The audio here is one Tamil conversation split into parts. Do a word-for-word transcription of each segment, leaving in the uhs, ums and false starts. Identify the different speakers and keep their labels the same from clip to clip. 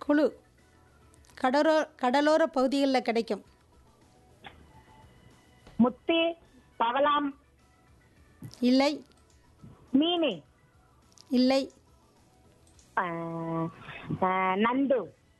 Speaker 1: குழு கடலோ கடலோர பகுதிகளில் கிடைக்கும்.
Speaker 2: முத்து, பவளம்,
Speaker 1: இல்லை
Speaker 2: மீன்,
Speaker 1: இல்லை
Speaker 2: ஆ, ஆ, நண்டு,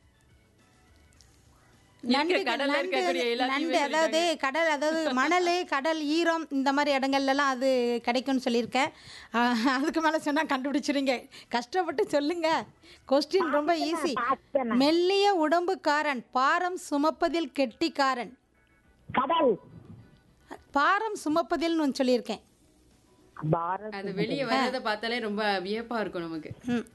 Speaker 1: நண்டு
Speaker 3: கடல்ல
Speaker 1: நண்டு
Speaker 3: இருக்கக்கூடிய எல்லாத்தையுமே
Speaker 1: நண்டு அதாவது கடல் அதாவது மணல் கடல் ஈரம் இந்த மாதிரி இடங்கள்லாம் அது கிடைக்கும்னு சொல்லியிருக்கேன். ஆஹ், அதுக்கு மேலே சொன்னால் கண்டுபிடிச்சிருங்க. கஷ்டப்பட்டு சொல்லுங்க. கொஸ்டின் ரொம்ப ஈஸி.
Speaker 2: பாத்தேன்.
Speaker 1: மெல்லிய உடம்புக்காரன், பாரம் சுமப்பதில் கெட்டிக்காரன்.
Speaker 2: கடல்,
Speaker 1: பாரம் சுமப்பதில்னு ஒன்று சொல்லியிருக்கேன்.
Speaker 2: பாரத்,
Speaker 3: அது வெளியே வர்றதை பார்த்தாலே ரொம்ப வியப்பா இருக்கும் நமக்கு.
Speaker 1: ம்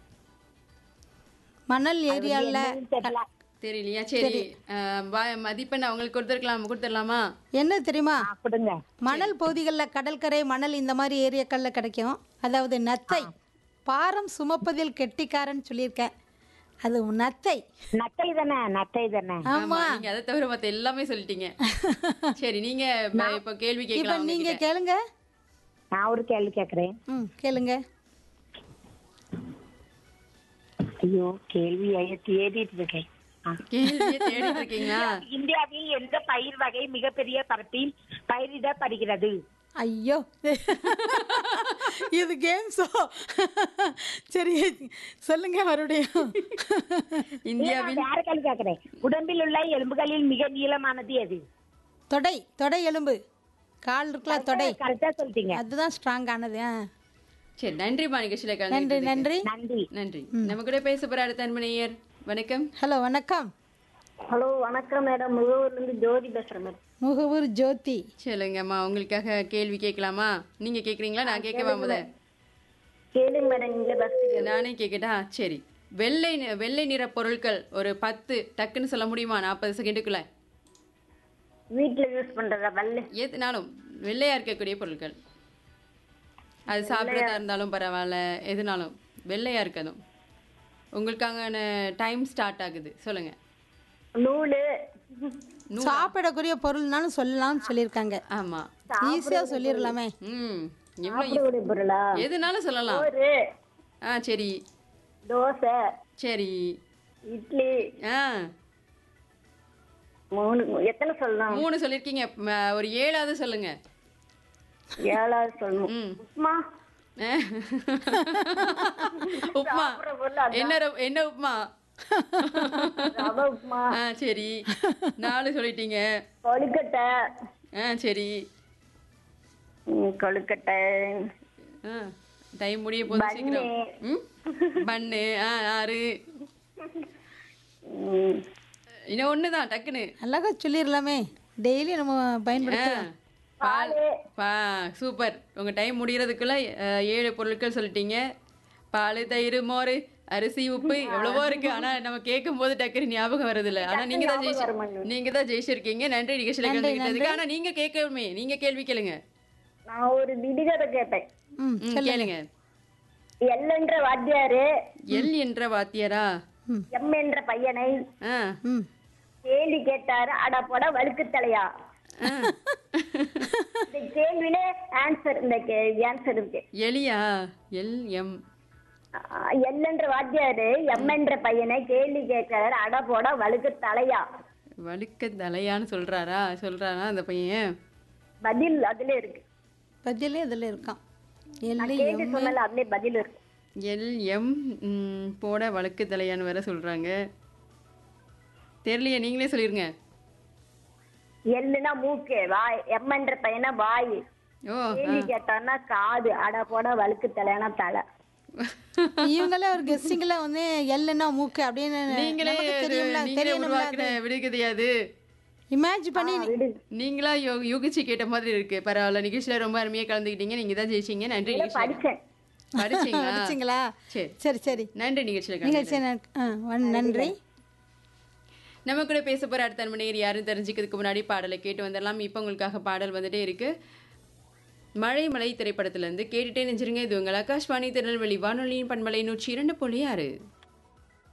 Speaker 1: மணல் ஏரியாவில்
Speaker 2: தெரியல.
Speaker 3: தெரியலையா? சரி, அஹ், வா- மதிப்பெண் அவங்களுக்கு கொடுத்துருக்கலாம், கொடுத்துடலாமா?
Speaker 1: என்ன தெரியுமா?
Speaker 2: ஆ, கொடுங்க.
Speaker 1: மணல் பகுதிகளில் கடற்கரை மணல் இந்த மாதிரி ஏரியாக்களில் கிடைக்கும். அதாவது நத்தை. பாரம் சுமப்பதில் கெட்டிக்காரன் சொல்லியிருக்கேன். அது நத்தை.
Speaker 2: நத்தை தானே, நத்தை தானே.
Speaker 1: ஆமா.
Speaker 3: நீங்க அதை தவிர மத்த எல்லாமே சொல்லிட்டீங்க. சரி, நீங்க ப- இப்ப கேள்வி
Speaker 1: இப்போ
Speaker 3: கேட்கலாம் அவங்க
Speaker 1: நீங்க
Speaker 3: கிட்ட.
Speaker 1: கேளுங்க.
Speaker 2: நான் ஒரு கேள்வி கேக்குறேன்.
Speaker 1: ம் கேளுங்க.
Speaker 2: ஐயோ, கேள்வி தேடிட்டு இருக்கேன். ஆ.
Speaker 3: கேள்வியை தேடிட்டு இருக்கீங்களா?
Speaker 2: இந்தியாவில் எந்த பயிர் வகை மிகப்பெரிய பரப்பில் பயிரிடப்படுகிறது?
Speaker 1: ஐயோ இது கேம் ஷோ. சரி சொல்லுங்க மறுபடியும்.
Speaker 3: இந்தியாவில்
Speaker 2: வேற கேள்வி கேக்குறேன். உடம்பில் உள்ள எலும்புகளில் மிக நீளமானது எது?
Speaker 1: தொடை. தொடை எலும்பு. கால் இருக்குல்ல, தொடை.
Speaker 2: கரெக்டா சொல்லிட்டீங்க.
Speaker 1: அதுதான் ஸ்ட்ராங் ஆனது. ஆ.
Speaker 3: சரி, நன்றிமா நிகழ்ச்சியில
Speaker 1: நன்றி
Speaker 3: கலந்துக்கிட்டதுக்கு.
Speaker 1: நன்றி
Speaker 2: நன்றி.
Speaker 3: நன்றி. நம்ம கூட பேச போற அடுத்த அன்பனையர். வணக்கம்.
Speaker 1: ஹலோ வணக்கம்.
Speaker 2: ஹலோ, வணக்கம் மேடம். முகவூர்ல இருந்து ஜோதி பேசுறேன் மேடம்.
Speaker 1: முகவூர் ஜோதி.
Speaker 3: சொல்லுங்கம்மா, உங்களுக்காக கேள்வி கேட்கலாமா? நீங்க கேக்குறீங்களா, நான் கேட்கவா? முத
Speaker 2: கேளுங்க மேடம், நீங்க ஃபர்ஸ்ட்.
Speaker 3: நானே கேட்கட்டா? சரி, வெள்ளை நி- வெள்ளை நிற பொருட்கள் ஒரு பத்து டக்குன்னு சொல்ல முடியுமா? நாற்பது செகண்டுக்குள்ள.
Speaker 2: வீட்ல யூஸ் பண்றதா வெள்ளை?
Speaker 3: எதுனாலும் வெள்ளையா இருக்கக்கூடிய பொருட்கள், அது சாப்பிட்றதா இருந்தாலும் பரவாயில்ல, எதுனாலும் வெள்ளையா இருக்கணும். உங்களுக்கான டைம் ஸ்டார்ட் ஆகுது, சொல்லுங்க.
Speaker 2: நூலு,
Speaker 1: சாப்பிடக்கூடிய பொருள்னாலும் சொல்லலாம்னு சொல்லியிருக்காங்க.
Speaker 3: ஆமா.
Speaker 1: ஈஸியா சொல்லிடலாமே.
Speaker 3: ம் எவ்வளோ
Speaker 2: சாப்பிடக்கூடிய பொருளா?
Speaker 3: எதுனாலும் சொல்லலாம்.
Speaker 2: சோறு,
Speaker 3: ஆ சரி.
Speaker 2: தோசை,
Speaker 3: சரி.
Speaker 2: இட்லி.
Speaker 3: ஆ
Speaker 2: மூணு. எத்தனை சொல்லலாம்?
Speaker 3: மூணு சொல்லிருக்கீங்க. ம- ஒரு ஏழாவது சொல்லுங்க.
Speaker 2: ஏழாவது சொல்லணும்.
Speaker 3: ம்.
Speaker 2: உப்புமா.
Speaker 3: அஹ். உப்மா.
Speaker 2: சாப்பிடுற பொருள் அதான்.
Speaker 3: என்ன ர- என்ன உப்மா?
Speaker 2: ரவை உப்புமா.
Speaker 3: ஆ சரி, நாலு சொல்லிட்டீங்க.
Speaker 2: கொழுக்கட்டை.
Speaker 3: ஆ சரி.
Speaker 2: ம், கொழுக்கட்டை.
Speaker 3: ஆ டைம் முடிய போகுது, சீக்கிரம். ம் பண்ணு. ஆ ஆறு.
Speaker 2: ம்,
Speaker 3: இன்னும் ஒன்று தான், டக்குன்னு.
Speaker 1: அழகா சொல்லிடலாமே. டெய்லி நம்ம
Speaker 3: ஆ,
Speaker 1: பயன்படுத்தலாம்.
Speaker 3: பால். பா சூப்பர். உங்கள் டைம் முடிகிறதுக்குள்ள அஹ், ஏழு பொருட்கள் சொல்லிட்டீங்க. பால், தயிர், மோர், அரிசி, உப்பு, எவ்வளவோ இருக்கு. ஆனா நம்ம கேட்கும் போது டக்குனு ஞாபகம் வருதுல்ல. ஆனா நீங்க தான் ஜெயிச்சு நீங்க தான் ஜெயிச்சிருக்கீங்க. நன்றி நிகழ்ச்சியில கலந்துக்கிட்டதுக்கு. ஆனா நீங்க கேட்கணுமே, நீங்க கேள்வி கேளுங்க.
Speaker 2: நான் ஒரு விடுகதை கேட்டேன்.
Speaker 1: ம்
Speaker 3: ம், கேளுங்க.
Speaker 2: எல் என்ற வாத்தியாரு
Speaker 3: எல் என்ற வாத்தியாரா?
Speaker 2: எம் என்ற பையனை
Speaker 3: ஆ
Speaker 1: ம்
Speaker 2: கேள்வி கேட்டாரு. அட போட வழுக்கு தலையா.
Speaker 3: ஆ.
Speaker 2: இந்த கேள்வியில ஆன்சர், இந்த ஆன்சர் இருக்கு.
Speaker 3: எலியா? L M.
Speaker 2: ஆஹ், எல் என்ற வாத்தியாரு எம் என்ற பையனை கேள்வி கேட்கிறாரு. அட போட வழுக்கு தலையா.
Speaker 3: வழுக்க தலையான்னு சொல்றாரா? சொல்றாரா அந்த பையன்?
Speaker 2: பதில் அதுல இருக்கு.
Speaker 1: பதிலே இதில் இருக்கான். எல்லி
Speaker 2: நான் கேள்வி சொன்னல, அதுல பதில் இருக்கு.
Speaker 3: எல் எம் ம், போட வழுக்கு தலையான்னு வேற சொல்றாங்க. தெரியலையே, நீங்களே சொல்லிருங்க.
Speaker 2: எல்லுனா மூக்கு, வாய். எம் என்ற பையனா வாய்.
Speaker 3: ஓ
Speaker 2: கேள்வி கேட்டான்னா காது. அட போட வழுக்கு தலையானா தலை.
Speaker 1: இவங்களே ஒரு கெஸ்டிங்ல வந்து எல்லுன்னா மூக்கு அப்படின்னு
Speaker 3: நீங்களே
Speaker 1: நமக்கு
Speaker 3: இது-
Speaker 1: தெரியும்ல,
Speaker 3: நீங்களே
Speaker 1: தெரியணும்ல.
Speaker 3: உருவாக்குன விடுகதையாது.
Speaker 1: இமேஜின் பண்ணி
Speaker 2: விடு.
Speaker 3: நீங்களா யோ- யூகிச்சு கேட்ட மாதிரி இருக்கு. பரவாயில்ல, நிகழ்ச்சியில ரொம்ப அருமையா கலந்துக்கிட்டீங்க. நீங்க தான் ஜெயிச்சீங்க. நன்றி நிகழ்ச்சியில.
Speaker 2: படிச்சேன்.
Speaker 3: படிச்சீங்களா?
Speaker 1: படிச்சிங்களா?
Speaker 3: சரி
Speaker 1: சரி சரி.
Speaker 3: நன்றி நிகழ்ச்சியில
Speaker 1: நிகழ்ச்சி
Speaker 3: கலந்துக்கிட்டதுக்கு.
Speaker 1: நன்- ஆ, வன்- நன்றி.
Speaker 3: நம்ம கூட பேச போற அடுத்த மணியர் யாரும் தெரிஞ்சுக்கிறதுக்கு முன்னாடி பாடலை கேட்டு வந்துடலாம். இப்போ உங்களுக்காக பாடல் வந்துட்டே இருக்கு. மழை மலை திரைப்படத்துல இருந்து கேட்டுட்டே நெஞ்சிருங்க. இது உங்கள் ஆகாஷ்வாணி திருநெல்வேலி வானொலியின் பண்பலை நூற்றி இரண்டு புள்ளி ஆறு.